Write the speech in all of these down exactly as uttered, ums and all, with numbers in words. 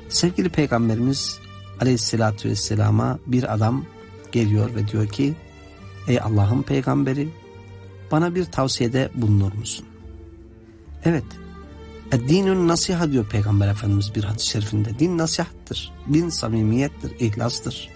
Sevgili Peygamberimiz Aleyhisselatü Vesselam'a bir adam geliyor ve diyor ki, ey Allah'ın peygamberi, bana bir tavsiyede bulunur musun? Evet, Dinün nasiha diyor Peygamber Efendimiz bir hadis-i şerifinde. Din nasihattır, din samimiyettir, ihlastır.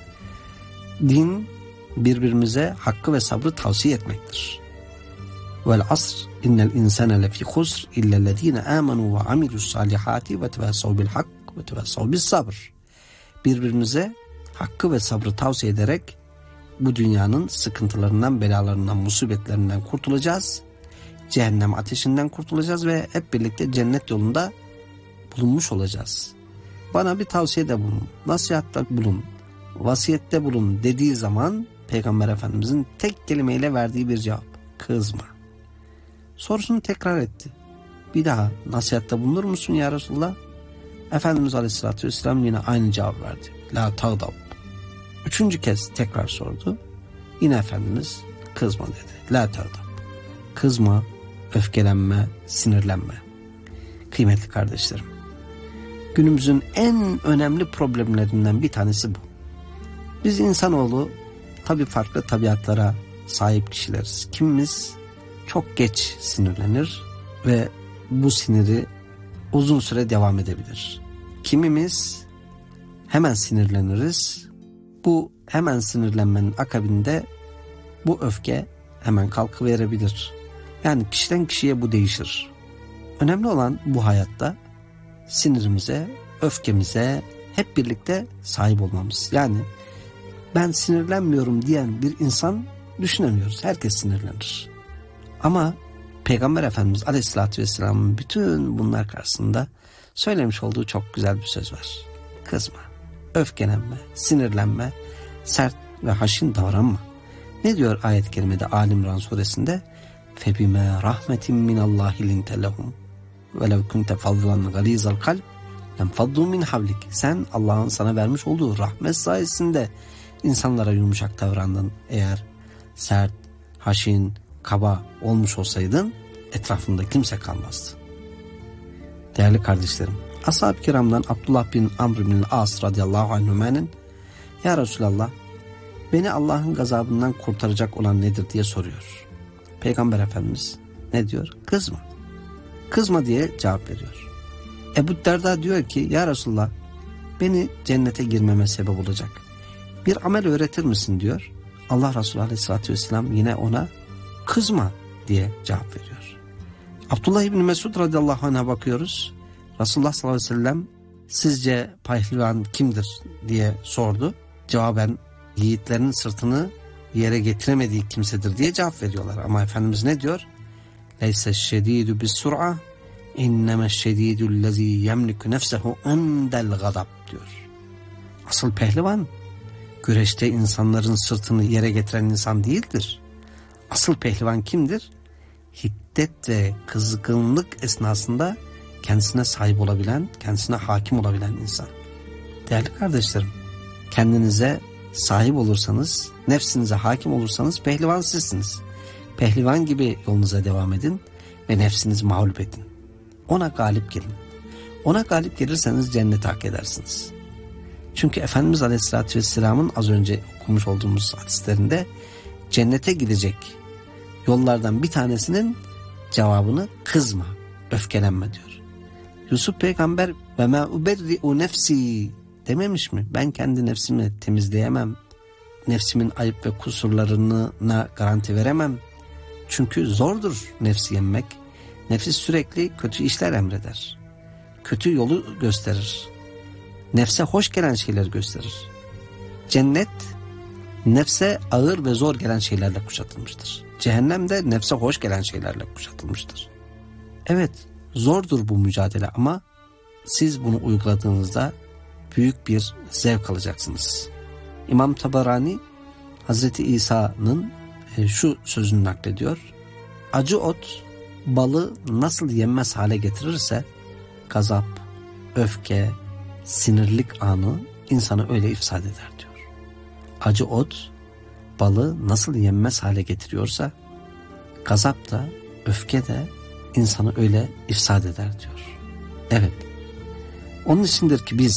Din birbirimize hakkı ve sabrı tavsiye etmektir. Vel asr innel insane lefî husr illellezîne âmenû ve amilussâlihâti ve tevâsav bil hak ve tevâsav bis sabr. Birbirimize hakkı ve sabrı tavsiye ederek bu dünyanın sıkıntılarından, belalarından, musibetlerinden kurtulacağız. Cehennem ateşinden kurtulacağız ve hep birlikte cennet yolunda bulunmuş olacağız. Bana bir tavsiyede bulun, nasihatta bulun, vasiyette bulun dediği zaman Peygamber Efendimizin tek kelimeyle verdiği bir cevap: kızma. Sorusunu tekrar etti. Bir daha nasihatte bulunur musun ya Resulullah? Efendimiz Aleyhisselatü Vesselam yine aynı cevap verdi. La tağdab. Üçüncü kez tekrar sordu. Yine Efendimiz kızma dedi. La tağdab. Kızma, öfkelenme, sinirlenme. Kıymetli kardeşlerim, günümüzün en önemli problemlerinden bir tanesi bu. Biz insanoğlu tabii farklı tabiatlara sahip kişileriz. Kimimiz çok geç sinirlenir ve bu siniri uzun süre devam edebilir. Kimimiz hemen sinirleniriz. Bu hemen sinirlenmenin akabinde bu öfke hemen kalkıverebilir. Yani kişiden kişiye bu değişir. Önemli olan bu hayatta sinirimize, öfkemize hep birlikte sahip olmamız. Yani ben sinirlenmiyorum diyen bir insan düşünemiyoruz. Herkes sinirlenir. Ama Peygamber Efendimiz Aleyhisselatü Vesselam'ın bütün bunlar karşısında söylemiş olduğu çok güzel bir söz var. Kızma, öfkelenme, sinirlenme, sert ve haşin davranma. Ne diyor ayet-i kerimede Ali İmran suresinde? فَبِمَا رَحْمَةٍ مِّنَ اللّٰهِ لِنْتَ لَهُمْ وَلَوْ كُنْتَ فَضْلًا غَلِيظَ الْقَلْبِ لَنْفَضُّوا مِنْ حَوْلِكَ. Sen Allah'ın sana vermiş olduğu rahmet sayesinde insanlara yumuşak davrandın. Eğer sert, haşin, kaba olmuş olsaydın etrafında kimse kalmazdı. Değerli kardeşlerim, Ashab-ı Kiram'dan Abdullah bin Amr bin As radıyallahu anhümenin, ya Resulallah, beni Allah'ın gazabından kurtaracak olan nedir diye soruyor. Peygamber Efendimiz ne diyor? Kızma. Kızma diye cevap veriyor. Ebu Derda diyor ki, ya Resulullah, beni cennete girmeme sebep olacak bir amel öğretir misin diyor. Allah Resulü Aleyhisselatü Vesselam yine ona kızma diye cevap veriyor. Abdullah İbni Mesud radıyallahu anh'a bakıyoruz. Resulullah sallallahu aleyhi ve sellem sizce pehlivan kimdir diye sordu. Cevaben yiğitlerin sırtını yere getiremediği kimsedir diye cevap veriyorlar. Ama Efendimiz ne diyor? Leyse şedidü bis sur'a inneme şedidü lezî yemliku nefsehu endel gadab diyor. Asıl pehlivan güreşte insanların sırtını yere getiren insan değildir. Asıl pehlivan kimdir? Hiddet ve kızgınlık esnasında kendisine sahip olabilen, kendisine hakim olabilen insan. Değerli kardeşlerim, kendinize sahip olursanız, nefsinize hakim olursanız pehlivan sizsiniz. Pehlivan gibi yolunuza devam edin ve nefsinizi mağlup edin. Ona galip gelin. Ona galip gelirseniz cenneti hak edersiniz. Çünkü Efendimiz Aleyhisselatü Vesselam'ın az önce okumuş olduğumuz hadislerinde cennete gidecek yollardan bir tanesinin cevabını kızma, öfkelenme diyor. Yusuf peygamber ve ma uberri'u nefsi dememiş mi? Ben kendi nefsimi temizleyemem. Nefsimin ayıp ve kusurlarına garanti veremem. Çünkü zordur nefsi yenmek. Nefis sürekli kötü işler emreder. Kötü yolu gösterir. Nefse hoş gelen şeyler gösterir. Cennet nefse ağır ve zor gelen şeylerle kuşatılmıştır. Cehennem de nefse hoş gelen şeylerle kuşatılmıştır. Evet, zordur bu mücadele ama siz bunu uyguladığınızda büyük bir zevk alacaksınız. İmam Tabarani Hazreti İsa'nın şu sözünü naklediyor. Acı ot balı nasıl yenmez hale getirirse gazap, öfke, sinirlik anı insanı öyle ifsad eder diyor. Acı ot balı nasıl yenmez hale getiriyorsa gazap da, öfke de insanı öyle ifsad eder diyor. Evet. Onun içindir ki biz